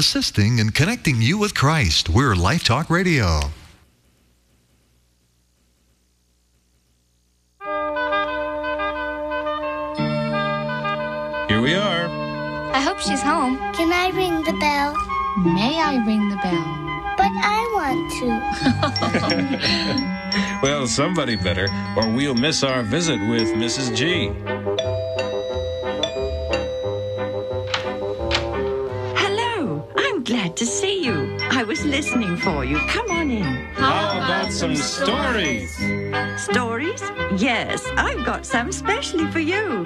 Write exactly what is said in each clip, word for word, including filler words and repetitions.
assisting and connecting you with Christ. We're Life Talk Radio. Here we are. I hope she's home. Can I ring the bell? May I ring the bell? But I want to. Well, somebody better, or we'll miss our visit with Missus G. Hello. I'm glad to see you. I was listening for you. Come on in. How about some stories? Stories? Yes, I've got some specially for you.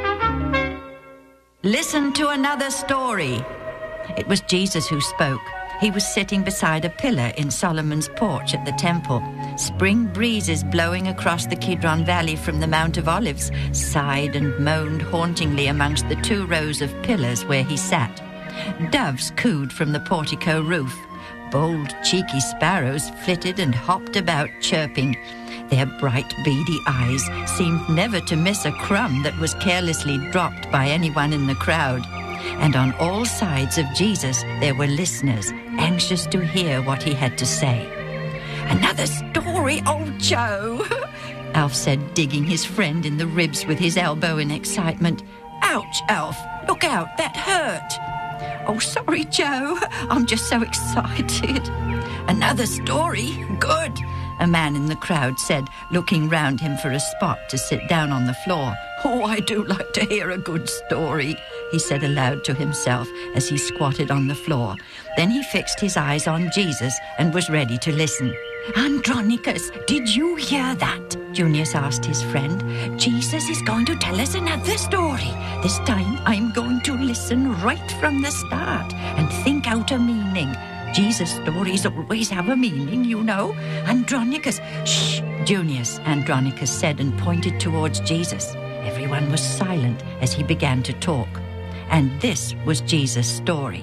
Listen to another story. It was Jesus who spoke. He was sitting beside a pillar in Solomon's porch at the temple. Spring breezes blowing across the Kidron Valley from the Mount of Olives sighed and moaned hauntingly amongst the two rows of pillars where he sat. Doves cooed from the portico roof. Bold, cheeky sparrows flitted and hopped about, chirping. Their bright, beady eyes seemed never to miss a crumb that was carelessly dropped by anyone in the crowd. And on all sides of Jesus there were listeners, anxious to hear what he had to say. "Another story, old Joe," Alf said, digging his friend in the ribs with his elbow in excitement. "Ouch, Alf, look out, that hurt." "Oh, sorry, Joe, I'm just so excited." "Another story? Good," a man in the crowd said, looking round him for a spot to sit down on the floor. "Oh, I do like to hear a good story," he said aloud to himself as he squatted on the floor. Then he fixed his eyes on Jesus and was ready to listen. "Andronicus, did you hear that?" Junius asked his friend. "Jesus is going to tell us another story. This time I'm going to listen right from the start and think out a meaning. Jesus' stories always have a meaning, you know. Andronicus..." "Shh, Junius," Andronicus said and pointed towards Jesus. Everyone was silent as he began to talk. And this was Jesus' story.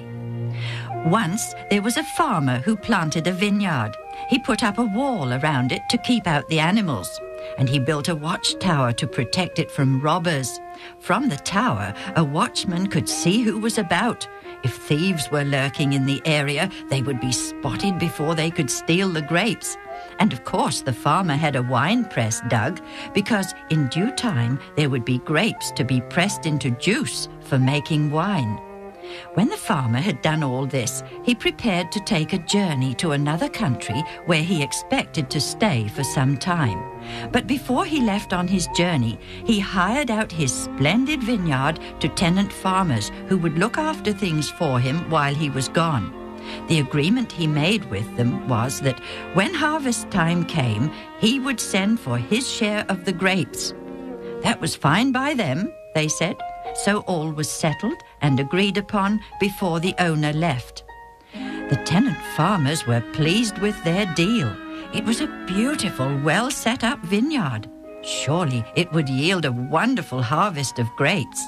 Once there was a farmer who planted a vineyard. He put up a wall around it to keep out the animals, and he built a watchtower to protect it from robbers. From the tower, a watchman could see who was about. If thieves were lurking in the area, they would be spotted before they could steal the grapes. And of course the farmer had a wine press dug, because in due time there would be grapes to be pressed into juice for making wine. When the farmer had done all this, he prepared to take a journey to another country where he expected to stay for some time. But before he left on his journey, he hired out his splendid vineyard to tenant farmers who would look after things for him while he was gone. The agreement he made with them was that when harvest time came, he would send for his share of the grapes. That was fine by them, they said. So all was settled and agreed upon before the owner left. The tenant farmers were pleased with their deal. It was a beautiful, well-set-up vineyard. Surely it would yield a wonderful harvest of grapes.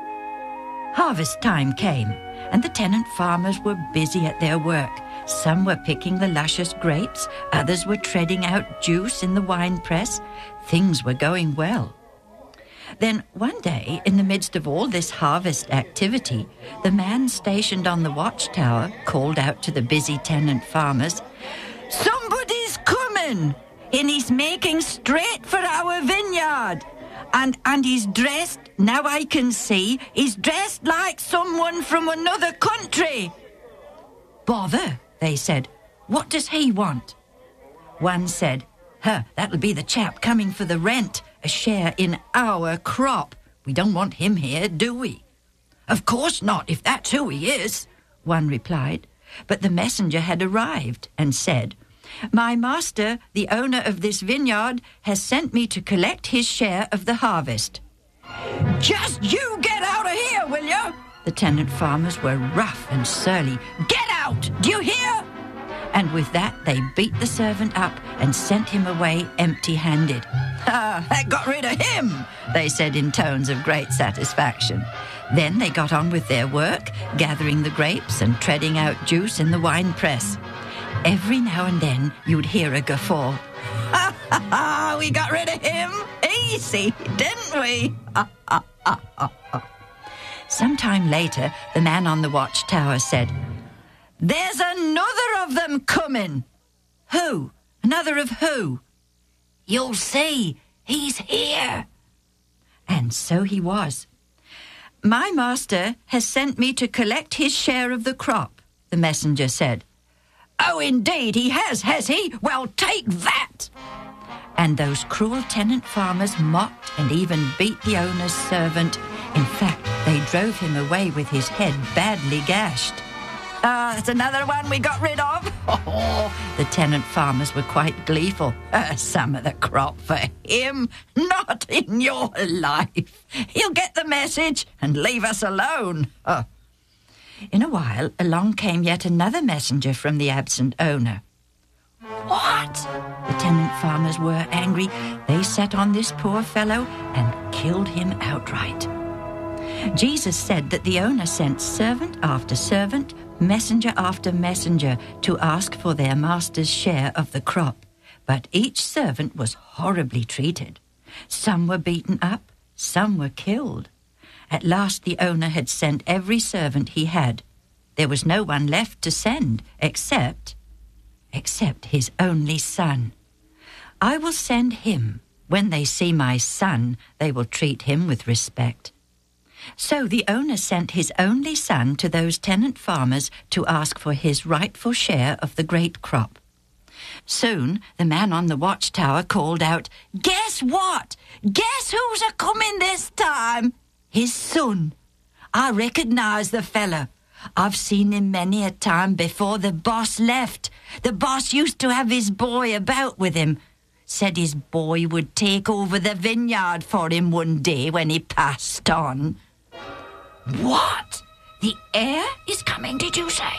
Harvest time came, and the tenant farmers were busy at their work. Some were picking the luscious grapes, others were treading out juice in the wine press. Things were going well. Then one day, in the midst of all this harvest activity, the man stationed on the watchtower called out to the busy tenant farmers, "Somebody's coming, and he's making straight for our vineyard. And, and he's dressed, now I can see, he's dressed like someone from another country." "Bother," they said. "What does he want?" One said, "Huh, that'll be the chap coming for the rent, a share in our crop. We don't want him here, do we?" "Of course not, if that's who he is," one replied. But the messenger had arrived and said, "My master, the owner of this vineyard, has sent me to collect his share of the harvest." "Just you get out of here, will you?" The tenant farmers were rough and surly. "Get out! Do you hear?" And with that they beat the servant up and sent him away empty-handed. "Ah, that got rid of him," they said in tones of great satisfaction. Then they got on with their work, gathering the grapes and treading out juice in the wine press. Every now and then you'd hear a guffaw. "Ha, ha, ha, we got rid of him. Easy, didn't we?" Ha, ha, ha, ha, ha. Sometime later, the man on the watchtower said, There's another of them coming. Who? Another of who? You'll see, he's here. And so he was. My master has sent me to collect his share of the crop, the messenger said. Oh, indeed he has, has he? Well, take that. And those cruel tenant farmers mocked and even beat the owner's servant. In fact, they drove him away with his head badly gashed. Ah, that's another one we got rid of. Oh, the tenant farmers were quite gleeful. Uh, some of the crop for him. Not in your life. He'll get the message and leave us alone. Oh. In a while, along came yet another messenger from the absent owner. What? The tenant farmers were angry. They set on this poor fellow and killed him outright. Jesus said that the owner sent servant after servant, messenger after messenger, to ask for their master's share of the crop. But each servant was horribly treated. Some were beaten up, some were killed. At last the owner had sent every servant he had. There was no one left to send, except, except his only son. I will send him. When they see my son, they will treat him with respect. So the owner sent his only son to those tenant farmers to ask for his rightful share of the great crop. Soon the man on the watchtower called out, Guess what? Guess who's a-coming this time? His son. I recognise the fellow. I've seen him many a time before the boss left. The boss used to have his boy about with him. Said his boy would take over the vineyard for him one day when he passed on. What? The heir is coming, did you say?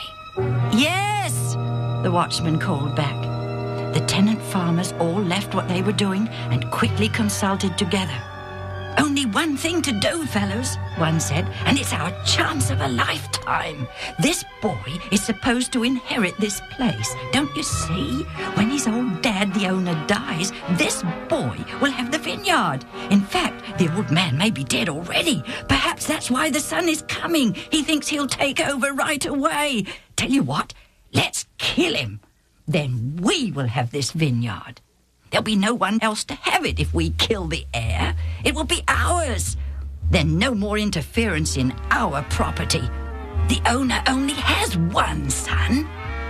Yes, the watchman called back. The tenant farmers all left what they were doing and quickly consulted together. Only one thing to do, fellows, one said, and it's our chance of a lifetime. This boy is supposed to inherit this place. Don't you see? When his old dad, the owner, dies, this boy will have the vineyard. In fact, the old man may be dead already. Perhaps that's why the son is coming. He thinks he'll take over right away. Tell you what, let's kill him. Then we will have this vineyard. There'll be no one else to have it if we kill the heir. It will be ours. Then no more interference in our property. The owner only has one son.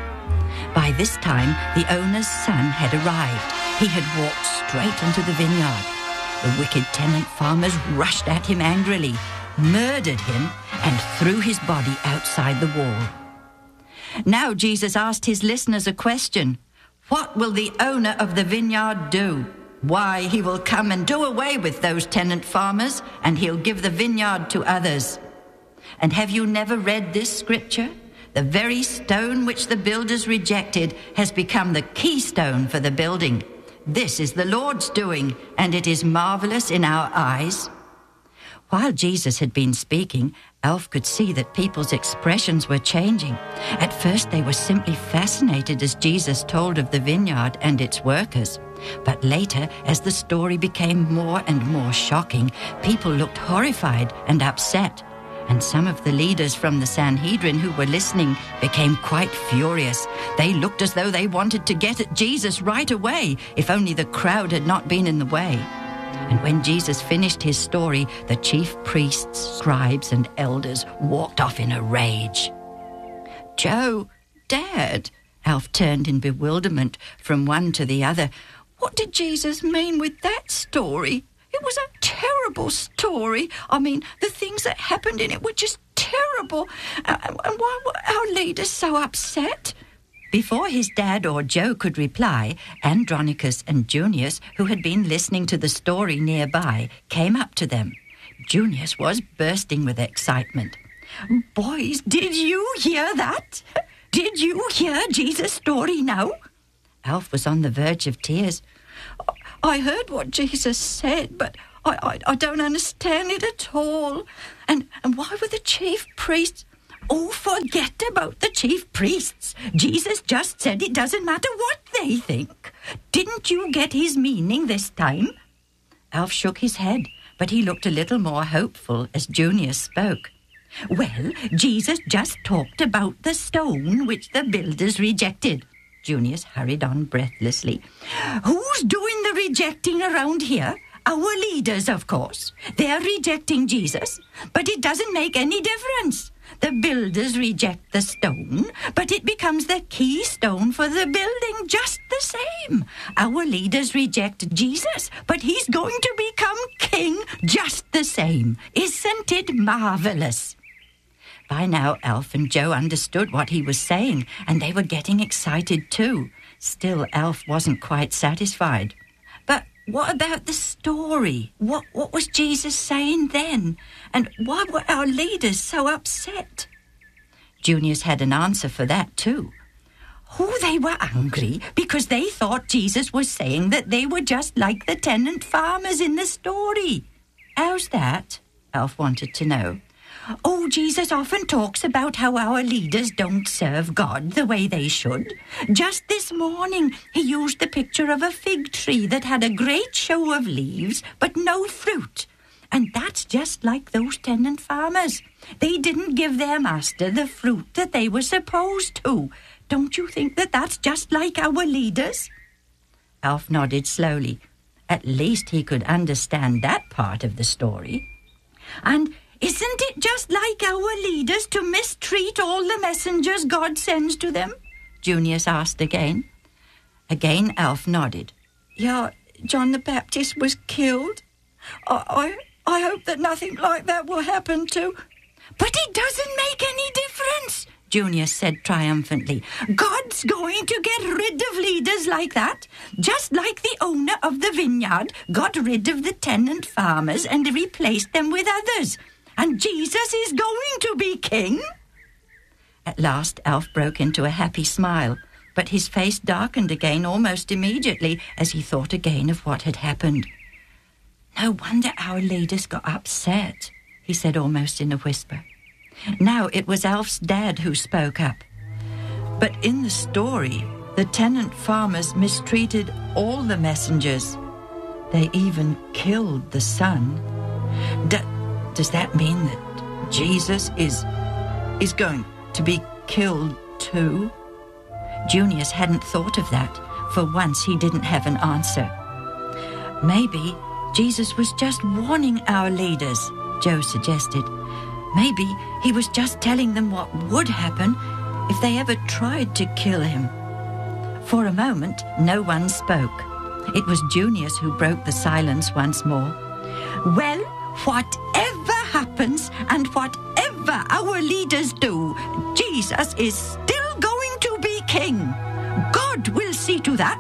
By this time, the owner's son had arrived. He had walked straight into the vineyard. The wicked tenant farmers rushed at him angrily, murdered him, and threw his body outside the wall. Now Jesus asked his listeners a question. What will the owner of the vineyard do? Why, he will come and do away with those tenant farmers, and he'll give the vineyard to others. And have you never read this scripture? The very stone which the builders rejected has become the keystone for the building. This is the Lord's doing, and it is marvelous in our eyes. While Jesus had been speaking, Alf could see that people's expressions were changing. At first they were simply fascinated as Jesus told of the vineyard and its workers. But later, as the story became more and more shocking, people looked horrified and upset. And some of the leaders from the Sanhedrin who were listening became quite furious. They looked as though they wanted to get at Jesus right away, if only the crowd had not been in the way. And when Jesus finished his story, the chief priests, scribes, and elders walked off in a rage. Joe, Dad, Alf turned in bewilderment from one to the other. What did Jesus mean with that story? It was a terrible story. I mean, the things that happened in it were just terrible. Uh, and why were our leaders so upset? Before his dad or Joe could reply, Andronicus and Junius, who had been listening to the story nearby, came up to them. Junius was bursting with excitement. Boys, did you hear that? Did you hear Jesus' story now? Alf was on the verge of tears. I heard what Jesus said, but I, I, I don't understand it at all. And, and why were the chief priests... Oh, forget about the chief priests. Jesus just said it doesn't matter what they think. Didn't you get his meaning this time? Alf shook his head, but he looked a little more hopeful as Junius spoke. Well, Jesus just talked about the stone which the builders rejected. Junius hurried on breathlessly. Who's doing the rejecting around here? Our leaders, of course. They're rejecting Jesus, but it doesn't make any difference. The builders reject the stone, but it becomes the keystone for the building just the same. Our leaders reject Jesus, but he's going to become king just the same. Isn't it marvelous? By now, Alf and Joe understood what he was saying, and they were getting excited too. Still, Alf wasn't quite satisfied. But what about the story? What, what was Jesus saying then? And why were our leaders so upset? Junius had an answer for that too. Oh, they were angry because they thought Jesus was saying that they were just like the tenant farmers in the story. How's that? Alf wanted to know. Oh, Jesus often talks about how our leaders don't serve God the way they should. Just this morning, he used the picture of a fig tree that had a great show of leaves, but no fruit. And that's just like those tenant farmers. They didn't give their master the fruit that they were supposed to. Don't you think that that's just like our leaders? Alf nodded slowly. At least he could understand that part of the story. And isn't it just like our leaders to mistreat all the messengers God sends to them? Junius asked again. Again, Alf nodded. Yeah, John the Baptist was killed. I, I, I hope that nothing like that will happen to... But it doesn't make any difference, Junius said triumphantly. God's going to get rid of leaders like that, just like the owner of the vineyard got rid of the tenant farmers and replaced them with others. And Jesus is going to be king? At last, Alf broke into a happy smile, but his face darkened again almost immediately as he thought again of what had happened. No wonder our leaders got upset, he said almost in a whisper. Now it was Alf's dad who spoke up. But in the story, the tenant farmers mistreated all the messengers. They even killed the son. D- Does that mean that Jesus is is going to be killed too? Junius hadn't thought of that. For once he didn't have an answer. Maybe Jesus was just warning our leaders, Joe suggested. Maybe he was just telling them what would happen if they ever tried to kill him. For a moment, no one spoke. It was Junius who broke the silence once more. Well, whatever happens and whatever our leaders do, Jesus is still going to be king. God will see to that.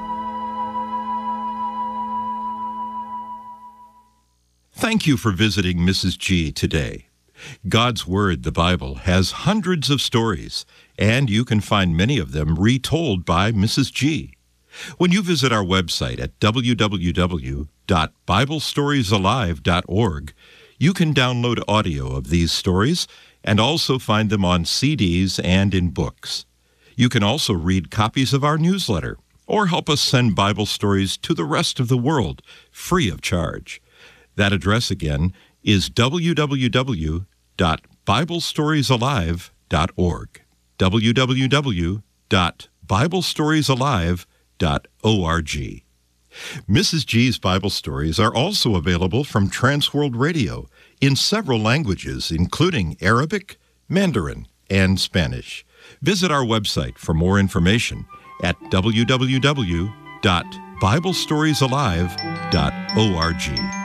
Thank you for visiting Missus G today. God's Word, the Bible, has hundreds of stories, and you can find many of them retold by Missus G. When you visit our website at w w w dot bible stories alive dot org, you can download audio of these stories and also find them on C Ds and in books. You can also read copies of our newsletter or help us send Bible stories to the rest of the world free of charge. That address again is w w w dot bible stories alive dot org. w w w dot bible stories alive dot org. Missus G's Bible stories are also available from Transworld Radio in several languages, including Arabic, Mandarin, and Spanish. Visit our website for more information at w w w dot bible stories alive dot org.